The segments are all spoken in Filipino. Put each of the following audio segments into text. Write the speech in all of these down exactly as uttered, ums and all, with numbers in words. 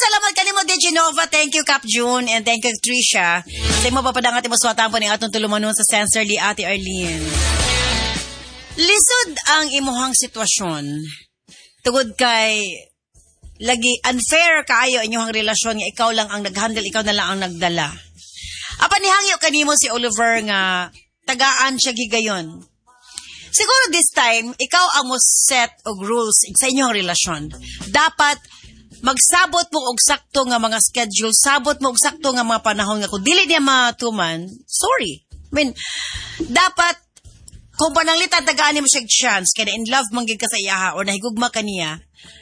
salamat kanimo di Genova. Thank you Cap June and thank you Trisha. Sa mo papadang ati maswatan po ni atong tulumanon sa Sensorly Ate Arlene. Lisod ang imuhang sitwasyon. Tugod kay lagi unfair kaayo inyong relasyon nga ikaw lang ang naghandle, ikaw na lang ang nagdala. Apa nihangyo kanimo si Oliver nga tagaan siya gigayon. Siguro this time, ikaw ang mo set og rules sa inyong relasyon. Dapat magsabot mo og sakto nga mga schedule, sabot mo og sakto nga mga panahon nga kung dili niya matuman, sorry. I mean, dapat kung pananglitan tagaan mo siya chance kaya in love manggig ka sa iyaha o nahigugma ka niya,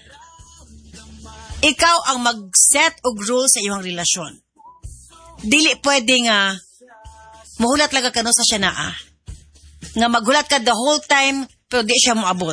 ikaw ang mag-set og rules sa iyong relasyon. Dili pwede nga mahulat lang ka no sa siya naa. Nga maghulat ka the whole time pero di siya moabot.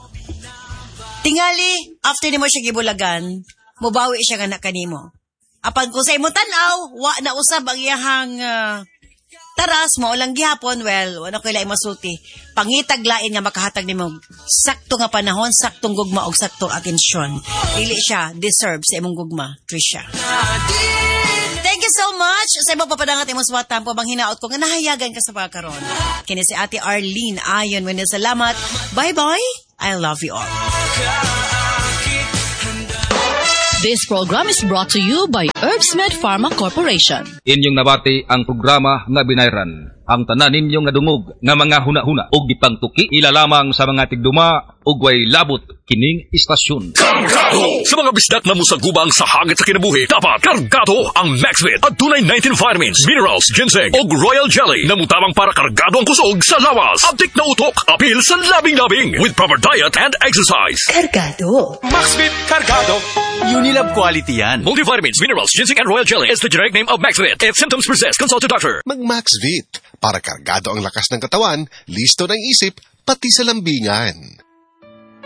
Tingali, after ni mo siya gibulagan, mubawi siya nga na kanimo. Apan kung sa imong tan-aw, wa na usab ang iyahang uh, taras mo lang gihapon, well, wala ko ilay masulti. Pangitag lain nga makahatag nimo sakto nga panahon, saktong gugma og saktong atensyon. Dili siya deserve sa imong gugma, Trisha. Thank you so much. Sa ibang papadangat imong swatan po bang hinaot ko nga nahayagan ka sa pagkaroon. Kini si Ate Arlene ayon when salamat. Bye-bye. I love you all. This program is brought to you by Herbsmed Pharma Corporation. Inyong nabati ang programa nga binayran. Ang tanan ninyong nga dungog nga mga huna-huna o gipangtuki ilalamang sa mga tigduma o way labot kining istasyon. Kargado! Sa mga bisdak na musagubang sa hangit sa kinabuhi, dapat kargado ang Maxvit at tunay nineteen vitamins, minerals, ginseng o royal jelly na mutamang para kargado ang kusog sa lawas. Abdik na utok, apil sa labing-labing with proper diet and exercise. Kargado. Maxvit Kargado. Unilab quality yan. Multivitamins, minerals, ginseng and royal jelly is the generic name of Maxvit. If symptoms persist, consult a doctor. Mag-Maxvit para kargado ang lakas ng katawan, listo ng isip, pati sa lambingan.